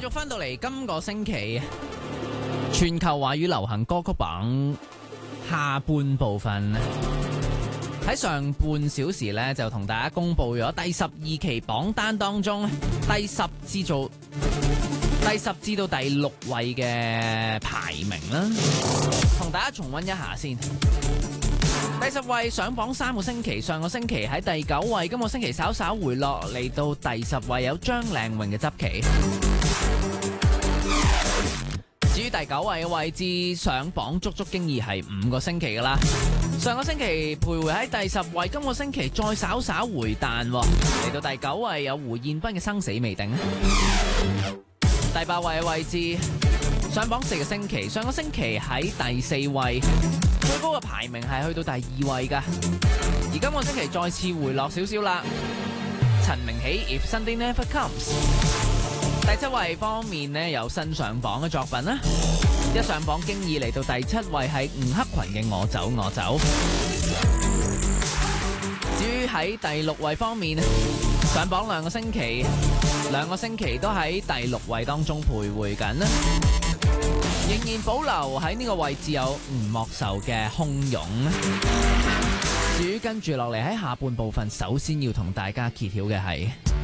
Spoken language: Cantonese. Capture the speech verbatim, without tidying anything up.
續翻到嚟今個星期全球華語流行歌曲榜下半部分，喺上半小時咧就同大家公布咗第十二期榜單當中第十至做第十至到第六位嘅排名啦，同大家重溫一下先。第十位上榜三個星期，上個星期喺第九位，今個星期稍稍回落嚟到第十位，有張靚穎嘅執旗。至於第九位嘅位置上榜足足經已係五個星期噶啦，上個星期徘徊喺第十位，今個星期再稍稍回彈，嚟到第九位有胡彥斌嘅生死未定。第八位嘅位置上榜四個星期，上個星期喺第四位，最高嘅排名係去到第二位噶，而今個星期再次回落少少啦。陳明喜 If Sunday Never Comes。第七位方面呢，有新上榜嘅作品啦，一上榜經已嚟到第七位係吳克群嘅我走我走。至於喺第六位方面，上榜兩個星期，兩個星期都喺第六位當中徘徊緊啦，仍然保留喺呢個位置有吳莫愁嘅洶湧。至於跟住落嚟喺下半部分，首先要同大家揭曉嘅係